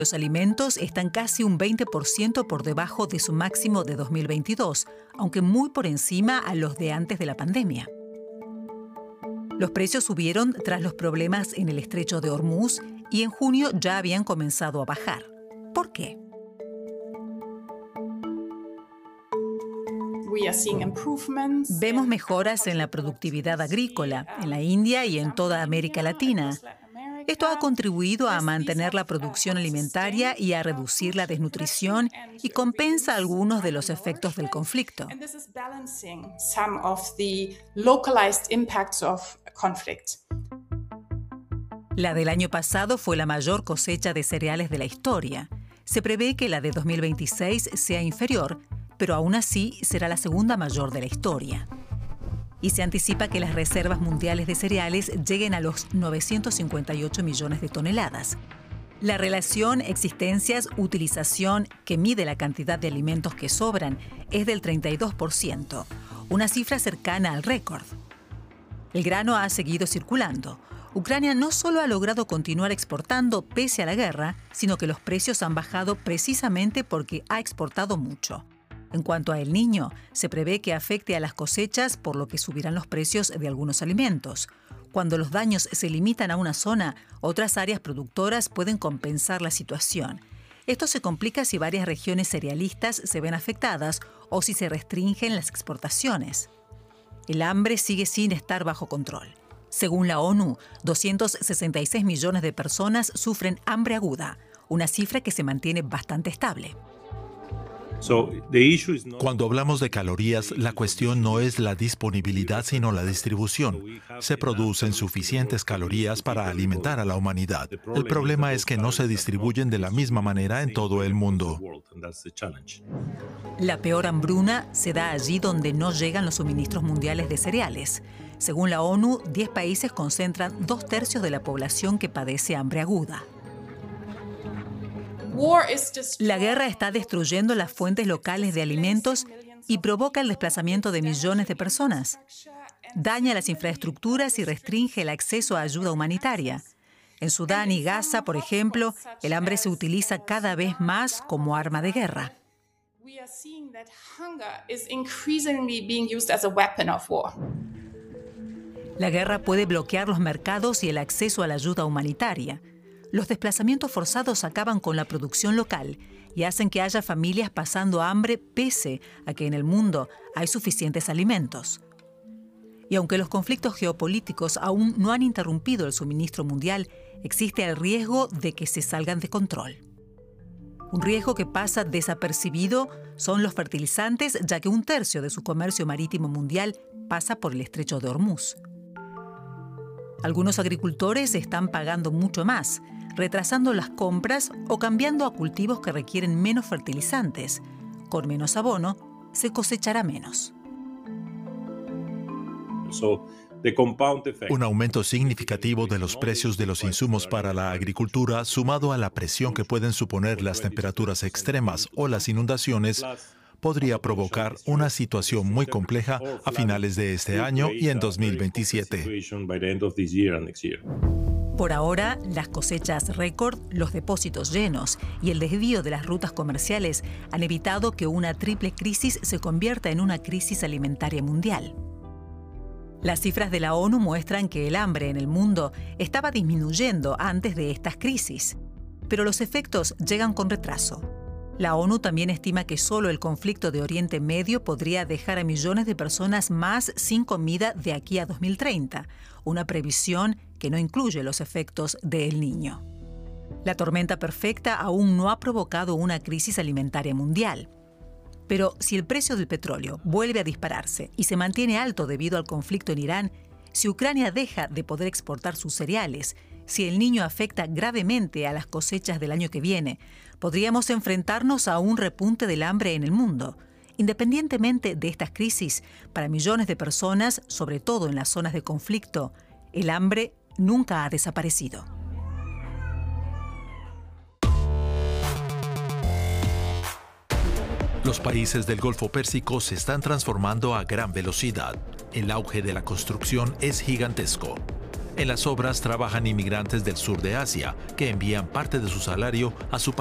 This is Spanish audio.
Los alimentos están casi un 20% por debajo de su máximo de 2022, aunque muy por encima a los de antes de la pandemia. Los precios subieron tras los problemas en el estrecho de Hormuz y en junio ya habían comenzado a bajar. ¿Por qué? Vemos mejoras en la productividad agrícola, en la India y en toda América Latina. Esto ha contribuido a mantener la producción alimentaria y a reducir la desnutrición y compensa algunos de los efectos del conflicto. La del año pasado fue la mayor cosecha de cereales de la historia. Se prevé que la de 2026 sea inferior, pero aún así será la segunda mayor de la historia. Y se anticipa que las reservas mundiales de cereales lleguen a los 958 millones de toneladas. La relación existencias-utilización, que mide la cantidad de alimentos que sobran, es del 32%, una cifra cercana al récord. El grano ha seguido circulando. Ucrania no solo ha logrado continuar exportando pese a la guerra, sino que los precios han bajado precisamente porque ha exportado mucho. En cuanto a El Niño, se prevé que afecte a las cosechas, por lo que subirán los precios de algunos alimentos. Cuando los daños se limitan a una zona, otras áreas productoras pueden compensar la situación. Esto se complica si varias regiones cerealistas se ven afectadas o si se restringen las exportaciones. El hambre sigue sin estar bajo control. Según la ONU, 266 millones de personas sufren hambre aguda, una cifra que se mantiene bastante estable. Cuando hablamos de calorías, la cuestión no es la disponibilidad, sino la distribución. Se producen suficientes calorías para alimentar a la humanidad. El problema es que no se distribuyen de la misma manera en todo el mundo. La peor hambruna se da allí donde no llegan los suministros mundiales de cereales. Según la ONU, 10 países concentran 2/3 de la población que padece hambre aguda. La guerra está destruyendo las fuentes locales de alimentos y provoca el desplazamiento de millones de personas. Daña las infraestructuras y restringe el acceso a ayuda humanitaria. En Sudán y Gaza, por ejemplo, el hambre se utiliza cada vez más como arma de guerra. La guerra puede bloquear los mercados y el acceso a la ayuda humanitaria. Los desplazamientos forzados acaban con la producción local y hacen que haya familias pasando hambre pese a que en el mundo hay suficientes alimentos. Y aunque los conflictos geopolíticos aún no han interrumpido el suministro mundial, existe el riesgo de que se salgan de control. Un riesgo que pasa desapercibido son los fertilizantes, ya que 1/3 de su comercio marítimo mundial pasa por el estrecho de Hormuz. Algunos agricultores están pagando mucho más, retrasando las compras o cambiando a cultivos que requieren menos fertilizantes. Con menos abono, se cosechará menos. Un aumento significativo de los precios de los insumos para la agricultura, sumado a la presión que pueden suponer las temperaturas extremas o las inundaciones, podría provocar una situación muy compleja a finales de este año y en 2027. Por ahora, las cosechas récord, los depósitos llenos y el desvío de las rutas comerciales han evitado que una triple crisis se convierta en una crisis alimentaria mundial. Las cifras de la ONU muestran que el hambre en el mundo estaba disminuyendo antes de estas crisis, pero los efectos llegan con retraso. La ONU también estima que solo el conflicto de Oriente Medio podría dejar a millones de personas más sin comida de aquí a 2030, una previsión que no incluye los efectos de El Niño. La tormenta perfecta aún no ha provocado una crisis alimentaria mundial. Pero si el precio del petróleo vuelve a dispararse y se mantiene alto debido al conflicto en Irán, si Ucrania deja de poder exportar sus cereales, si El Niño afecta gravemente a las cosechas del año que viene, podríamos enfrentarnos a un repunte del hambre en el mundo. Independientemente de estas crisis, para millones de personas, sobre todo en las zonas de conflicto, el hambre nunca ha desaparecido. Los países del Golfo Pérsico se están transformando a gran velocidad. El auge de la construcción es gigantesco. En las obras trabajan inmigrantes del sur de Asia, que envían parte de su salario a su